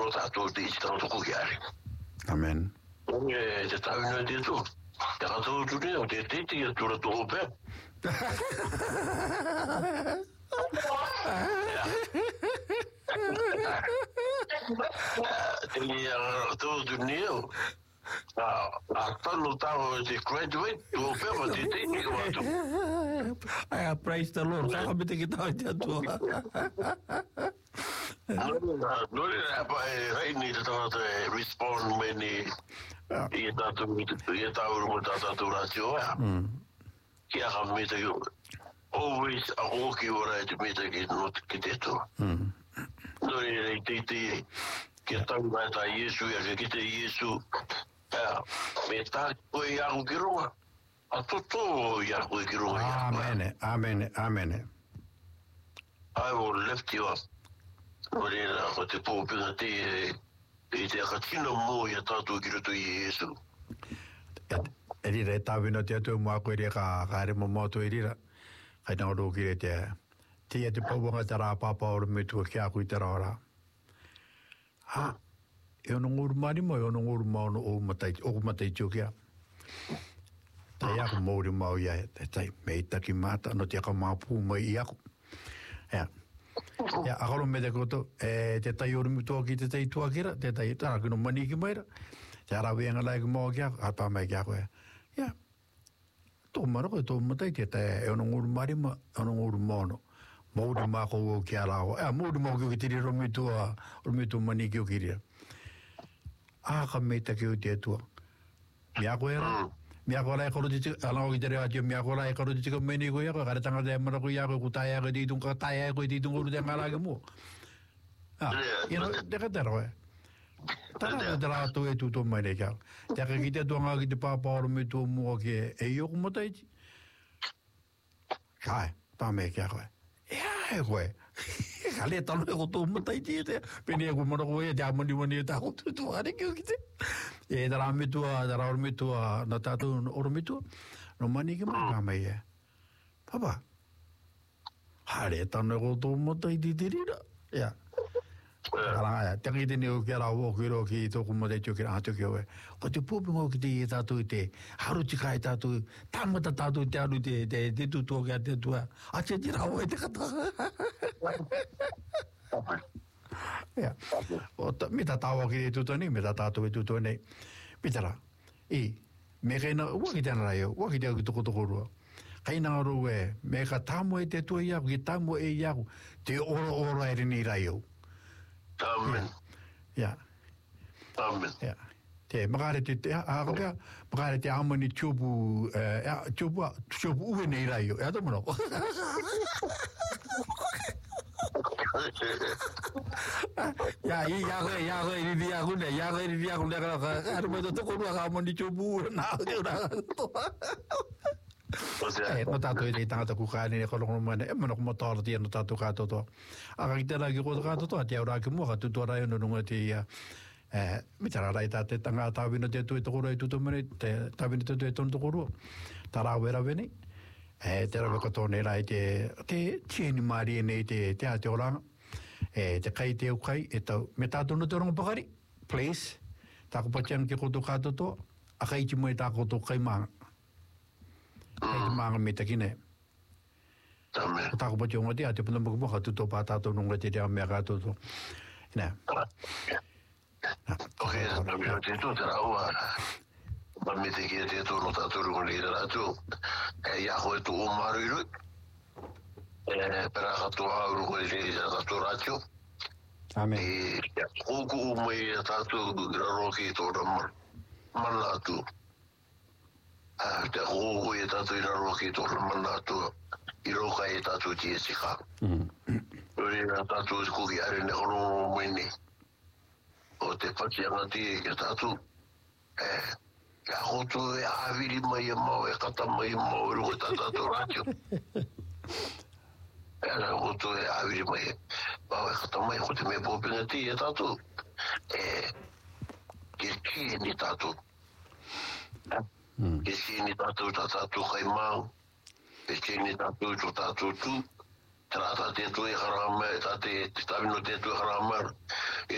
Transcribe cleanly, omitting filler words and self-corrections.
lo tātou te ita toko ki are. Amen. Te tāwina te tō. Te kātou tu ne o te tete i atura tō pēr. Te tō tu ne o. A tano tāo te graduate tō pēr ma te tete i watu. Praise the Lord. Saka me te ki tau te atua. Nore apa rei ni te tawata respond me ni i tātou rumo tātou ratio kia ka me te always a oki ora e te me te ki te tō nore rei te kia tau mai tā Iesu ia ki te Iesu me tā koe i aku ki ronga a toto i aku ki ronga Amen I will lift you up Orena, ko te pōpinga te i te akatina mō i a tātou ki roto i Iesu. E rira e tāwina te atu mua koe rea ka ere mo mātou e rira. Kai nā oro ki re te te pauanga te rā pāpā ora me tua ki aku i te rāra. E ono ngūru marimo, e ono ngūru maono o matai tio kia. Tai aku mōri mau ia e tai me i taki māta, no te aka māpū mai i aku. Ja, akolo me te koto, te tai ori mutua ki te tai tuakira, te tai tara kino mani ki maira, te arawianga lai ki mau ki ako, hapa mai ki ako ja, tō marako e tō matai te tai, e ono nguru marima, ono nguru maono, mauri mako o ki arao, mauri mako ki tiri romitua mani ki o kiria. Aka me taki o te atua, mi ako era, mi ako rai koro te alango ki te rea atio, mi ako rai koro te tika meni ko iako, kare tanga te amara ko iako, ku tai ako te itung, ka tai ako te itung uru te ngara ke mua. Te ka tera koe. Tara te rato e tūtō mai rei kia. Te ka ki te tuanga ki te pāpāoro me tō mua ki e ioku mata iti. Kai, tā me kia koe. E koe. Ka le talo e ko tō mata iti e te. Pene e ko mana koe e te amani e tā ko tūtō hare ki o ki te. E tara mitua, tara oro mitua, na tātou oro mitua, no mani ki mai kāmai e. Papa, hare tano e ko tō mata iti te rira. Ia. Karanga, tangi te neo ki ara o ki ro ki tōku mata iti o ki rato ki oe. Ko te pōpingo ki te i tātou i te haru tika i tātou, tāmata tātou te aru te tūtua ki a te tua. A te tira o e te kata. Ia. Me ta tawa ki te tūtua nei, me ta tātou e tūtua nei. Pitara, me kaina, ua ki tēnā rai o, ua ki tēnā ki toko rua. Kaina aru e, me ka tāmo e te tua i aku, ki tāmo e i aku, te ora ere ni rai o. Amen. Ja. Amen. Ja. Te makare te akapea, makare te amani tūpu, tūpu uwe nei rai o. E ato mano. Ja, ia koe iri aku ne, kara mai toko rua ka amani tūpu uwe na no tātou e te tangata kukāne e kolongo mana e mana kuma tāra tia no tātou kātotoa. Aka ki tēnā ki kōta kātotoa, te aurā ki mua ka tutua rai ono nunga te ia mitara rai tā te tanga tāwina te tu e toko rai tuto mene, te tāwina te tu e tono toko rua. Tā rā wera wene, te rawe katone rai te tieni maari e nei te ate oranga, te kai te au kai, e tau, me tātou no te rongo pakari, please, tā kupatian ki kōto kātotoa, a kai ti moe tā kōto kai maanga. Kai te maanga me te kine. Amen. O tāko pati o ngati, a te puna muka muka tuto pā tātou nunga te rea mea kātoto. Ina. Ok, na mea te tō te raua. Ma me te kia te tō no tātou runga ni rātou. E iaho e tō o maru iru. Pera kato hau runga ni tātou rātou. Amen. Oku o mai a tātou raroki tō ramar. Mana atu. Te hōhoi e tātou i raro ki tō ramanātua i roka e tātou ti e sika. Rore nā tātou i kuki are ne horongo mwene. O te pati angati e ke tātou. Ka hoto e awiri mai e mau e kata mai e mau e runga tātou rātio. Ka hoto e awiri mai e mau e kata mai ko te me pōpinga ti e tātou. Ke ki ni tātou. Ke sini tātou tā tātou kai māu, ke sini tātou tō tātou tū, tā te tui haramai, tā te tāwino te tui haramai,